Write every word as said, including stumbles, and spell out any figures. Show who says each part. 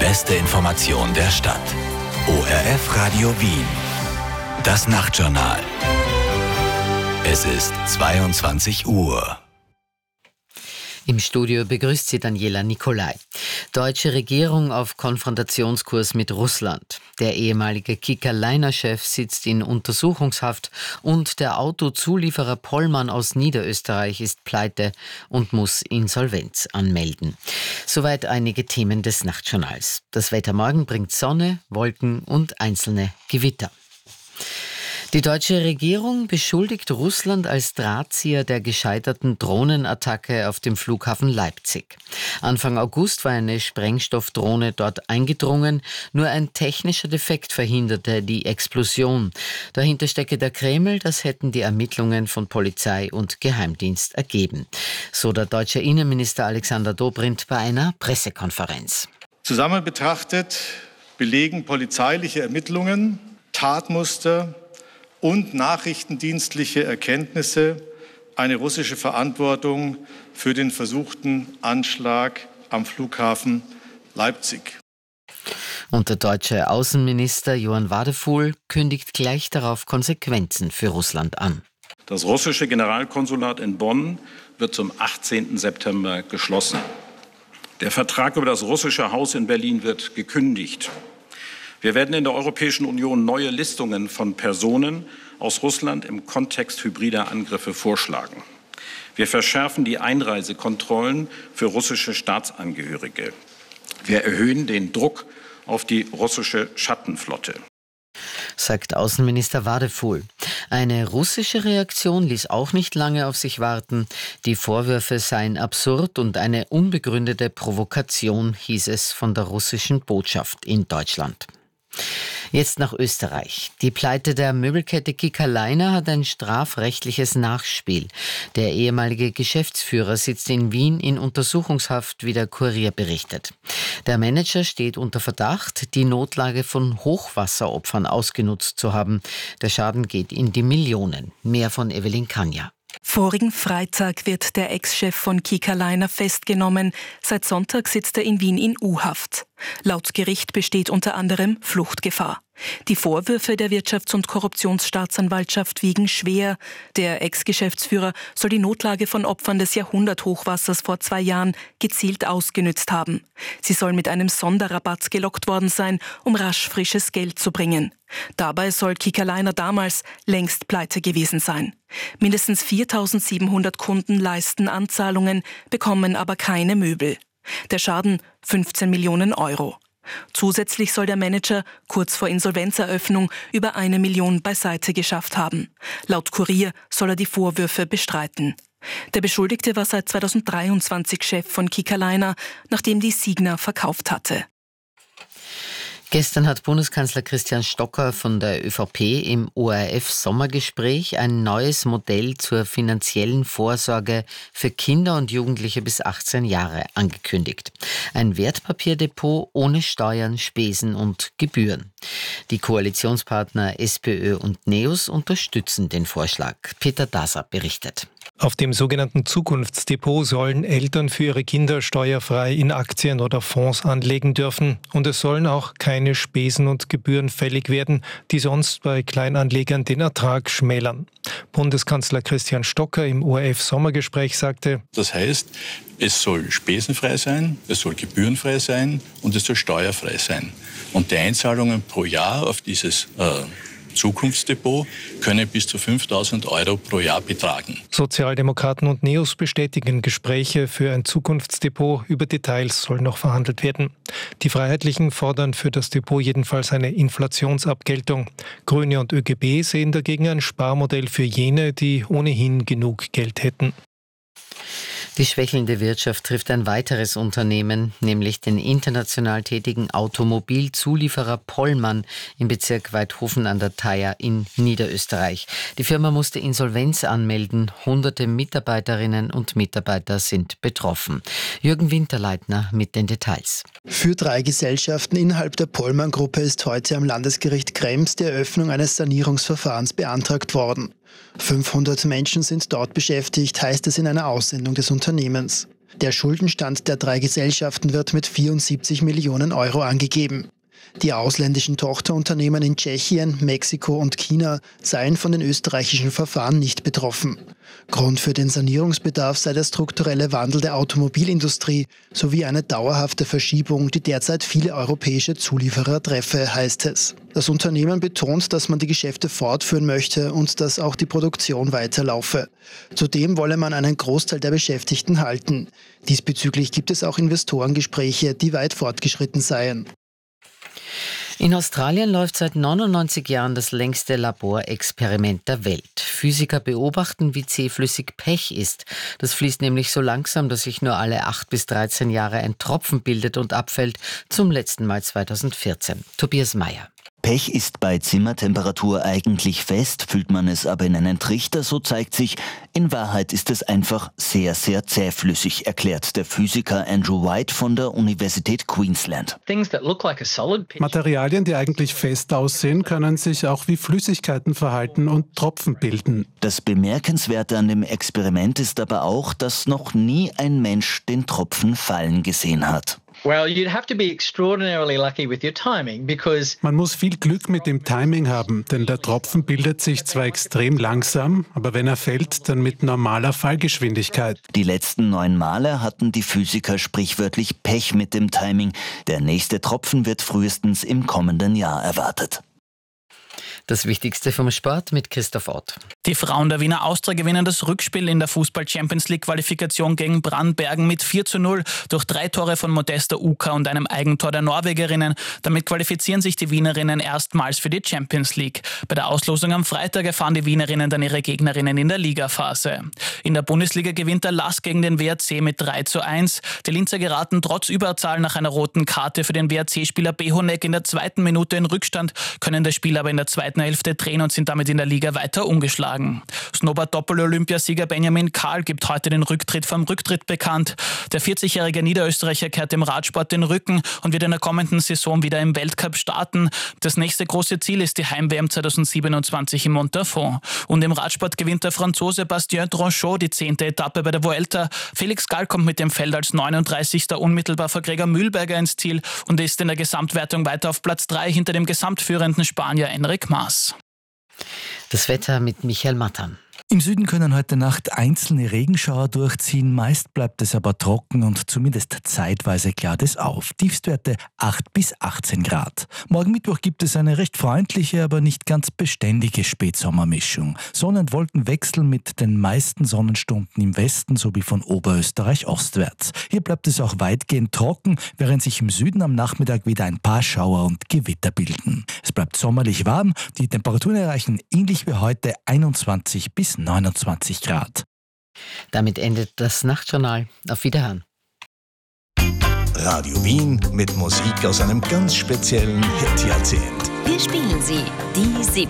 Speaker 1: beste Information der Stadt. O R F Radio Wien. Das Nachtjournal. Es ist zweiundzwanzig Uhr.
Speaker 2: Im Studio begrüßt sie Daniela Nicolai. Deutsche Regierung auf Konfrontationskurs mit Russland. Der ehemalige Kika-Liner-Chef sitzt in Untersuchungshaft und der Autozulieferer Pollmann aus Niederösterreich ist pleite und muss Insolvenz anmelden. Soweit einige Themen des Nachtjournals. Das Wetter morgen bringt Sonne, Wolken und einzelne Gewitter. Die deutsche Regierung beschuldigt Russland als Drahtzieher der gescheiterten Drohnenattacke auf dem Flughafen Leipzig. Anfang August war eine Sprengstoffdrohne dort eingedrungen, nur ein technischer Defekt verhinderte die Explosion. Dahinter stecke der Kreml, das hätten die Ermittlungen von Polizei und Geheimdienst ergeben. So der deutsche Innenminister Alexander Dobrindt bei einer Pressekonferenz.
Speaker 3: Zusammen betrachtet belegen polizeiliche Ermittlungen, Tatmuster und nachrichtendienstliche Erkenntnisse eine russische Verantwortung für den versuchten Anschlag am Flughafen Leipzig.
Speaker 2: Und der deutsche Außenminister Johann Wadefuhl kündigt gleich darauf Konsequenzen für Russland an.
Speaker 4: Das russische Generalkonsulat in Bonn wird zum achtzehnten September geschlossen. Der Vertrag über das russische Haus in Berlin wird gekündigt. Wir werden in der Europäischen Union neue Listungen von Personen aus Russland im Kontext hybrider Angriffe vorschlagen. Wir verschärfen die Einreisekontrollen für russische Staatsangehörige. Wir erhöhen den Druck auf die russische Schattenflotte,
Speaker 2: sagt Außenminister Wadefuhl. Eine russische Reaktion ließ auch nicht lange auf sich warten. Die Vorwürfe seien absurd und eine unbegründete Provokation, hieß es von der russischen Botschaft in Deutschland. Jetzt nach Österreich. Die Pleite der Möbelkette Kika-Liner hat ein strafrechtliches Nachspiel. Der ehemalige Geschäftsführer sitzt in Wien in Untersuchungshaft, wie der Kurier berichtet. Der Manager steht unter Verdacht, die Notlage von Hochwasseropfern ausgenutzt zu haben. Der Schaden geht in die Millionen. Mehr von Evelyn Kanja.
Speaker 5: Vorigen Freitag wird der Ex-Chef von Kika-Liner festgenommen. Seit Sonntag sitzt er in Wien in U-Haft. Laut Gericht besteht unter anderem Fluchtgefahr. Die Vorwürfe der Wirtschafts- und Korruptionsstaatsanwaltschaft wiegen schwer. Der Ex-Geschäftsführer soll die Notlage von Opfern des Jahrhunderthochwassers vor zwei Jahren gezielt ausgenützt haben. Sie soll mit einem Sonderrabatt gelockt worden sein, um rasch frisches Geld zu bringen. Dabei soll Kika-Liner damals längst pleite gewesen sein. Mindestens viertausendsiebenhundert Kunden leisten Anzahlungen, bekommen aber keine Möbel. Der Schaden fünfzehn Millionen Euro. Zusätzlich soll der Manager kurz vor Insolvenzeröffnung über eine Million beiseite geschafft haben. Laut Kurier soll er die Vorwürfe bestreiten. Der Beschuldigte war seit zweitausenddreiundzwanzig Chef von Kika-Liner, nachdem die Signa verkauft hatte.
Speaker 2: Gestern hat Bundeskanzler Christian Stocker von der ÖVP im O R F-Sommergespräch ein neues Modell zur finanziellen Vorsorge für Kinder und Jugendliche bis achtzehn Jahre angekündigt. Ein Wertpapierdepot ohne Steuern, Spesen und Gebühren. Die Koalitionspartner SPÖ und NEOS unterstützen den Vorschlag. Peter Daser berichtet.
Speaker 6: Auf dem sogenannten Zukunftsdepot sollen Eltern für ihre Kinder steuerfrei in Aktien oder Fonds anlegen dürfen. Und es sollen auch keine Spesen und Gebühren fällig werden, die sonst bei Kleinanlegern den Ertrag schmälern. Bundeskanzler Christian Stocker im O R F-Sommergespräch sagte:
Speaker 7: Das heißt, es soll spesenfrei sein, es soll gebührenfrei sein und es soll steuerfrei sein. Und die Einzahlungen pro Jahr auf dieses äh, Zukunftsdepot können bis zu fünftausend Euro pro Jahr betragen.
Speaker 6: Sozialdemokraten und NEOS bestätigen Gespräche für ein Zukunftsdepot. Über Details soll noch verhandelt werden. Die Freiheitlichen fordern für das Depot jedenfalls eine Inflationsabgeltung. Grüne und ÖGB sehen dagegen ein Sparmodell für jene, die ohnehin genug Geld hätten.
Speaker 2: Die schwächelnde Wirtschaft trifft ein weiteres Unternehmen, nämlich den international tätigen Automobilzulieferer Pollmann im Bezirk Weidhofen an der Thaya in Niederösterreich. Die Firma musste Insolvenz anmelden. Hunderte Mitarbeiterinnen und Mitarbeiter sind betroffen. Jürgen Winterleitner mit den Details.
Speaker 8: Für drei Gesellschaften innerhalb der Pollmann-Gruppe ist heute am Landesgericht Krems die Eröffnung eines Sanierungsverfahrens beantragt worden. fünfhundert Menschen sind dort beschäftigt, heißt es in einer Aussendung des Unternehmens. Der Schuldenstand der drei Gesellschaften wird mit vierundsiebzig Millionen Euro angegeben. Die ausländischen Tochterunternehmen in Tschechien, Mexiko und China seien von den österreichischen Verfahren nicht betroffen. Grund für den Sanierungsbedarf sei der strukturelle Wandel der Automobilindustrie sowie eine dauerhafte Verschiebung, die derzeit viele europäische Zulieferer treffe, heißt es. Das Unternehmen betont, dass man die Geschäfte fortführen möchte und dass auch die Produktion weiterlaufe. Zudem wolle man einen Großteil der Beschäftigten halten. Diesbezüglich gibt es auch Investorengespräche, die weit fortgeschritten seien.
Speaker 2: In Australien läuft seit neunundneunzig Jahren das längste Laborexperiment der Welt. Physiker beobachten, wie zähflüssig Pech ist. Das fließt nämlich so langsam, dass sich nur alle acht bis dreizehn Jahre ein Tropfen bildet und abfällt, zum letzten Mal zweitausendvierzehn. Tobias Meyer.
Speaker 9: Pech ist bei Zimmertemperatur eigentlich fest, füllt man es aber in einen Trichter, so zeigt sich, in Wahrheit ist es einfach sehr, sehr zähflüssig, erklärt der Physiker Andrew White von der Universität Queensland.
Speaker 10: Materialien, die eigentlich fest aussehen, können sich auch wie Flüssigkeiten verhalten und Tropfen bilden.
Speaker 9: Das Bemerkenswerte an dem Experiment ist aber auch, dass noch nie ein Mensch den Tropfen fallen gesehen hat.
Speaker 10: Man muss viel Glück mit dem Timing haben, denn der Tropfen bildet sich zwar extrem langsam, aber wenn er fällt, dann mit normaler Fallgeschwindigkeit.
Speaker 9: Die letzten neun Male hatten die Physiker sprichwörtlich Pech mit dem Timing. Der nächste Tropfen wird frühestens im kommenden Jahr erwartet.
Speaker 2: Das Wichtigste vom Sport mit Christoph Ott.
Speaker 11: Die Frauen der Wiener Austria gewinnen das Rückspiel in der Fußball-Champions-League-Qualifikation gegen Brandbergen mit vier zu null durch drei Tore von Modesta Uka und einem Eigentor der Norwegerinnen. Damit qualifizieren sich die Wienerinnen erstmals für die Champions League. Bei der Auslosung am Freitag erfahren die Wienerinnen dann ihre Gegnerinnen in der Ligaphase. In der Bundesliga gewinnt der L A S gegen den W R C mit drei zu eins. Die Linzer geraten trotz Überzahl nach einer roten Karte für den W R C-Spieler Behonek in der zweiten Minute in Rückstand, können das Spiel aber in der zweiten Hälfte drehen und sind damit in der Liga weiter ungeschlagen. Snowboard-Doppel-Olympiasieger Benjamin Karl gibt heute den Rücktritt vom Rücktritt bekannt. Der vierzigjährige Niederösterreicher kehrt dem Radsport den Rücken und wird in der kommenden Saison wieder im Weltcup starten. Das nächste große Ziel ist die Heim-W M zweitausendsiebenundzwanzig in Montafon. Und im Radsport gewinnt der Franzose Bastien Tronchot die zehnte Etappe bei der Vuelta. Felix Gall kommt mit dem Feld als neununddreißigster unmittelbar vor Gregor Mühlberger ins Ziel und ist in der Gesamtwertung weiter auf Platz drei hinter dem gesamtführenden Spanier Enric Mas.
Speaker 2: Das Wetter mit Michael Mattan.
Speaker 12: Im Süden können heute Nacht einzelne Regenschauer durchziehen, meist bleibt es aber trocken und zumindest zeitweise klart es auf. Tiefstwerte acht bis achtzehn Grad. Morgen Mittwoch gibt es eine recht freundliche, aber nicht ganz beständige Spätsommermischung. Sonne- und Wolkenwechsel mit den meisten Sonnenstunden im Westen sowie von Oberösterreich ostwärts. Hier bleibt es auch weitgehend trocken, während sich im Süden am Nachmittag wieder ein paar Schauer und Gewitter bilden. Es bleibt sommerlich warm, die Temperaturen erreichen ähnlich wie heute einundzwanzig bis neunundzwanzig Grad.
Speaker 2: Damit endet das Nachtjournal. Auf Wiederhören.
Speaker 1: Radio Wien mit Musik aus einem ganz speziellen Hit-Jahrzehnt.
Speaker 13: Wir spielen sie, die siebziger.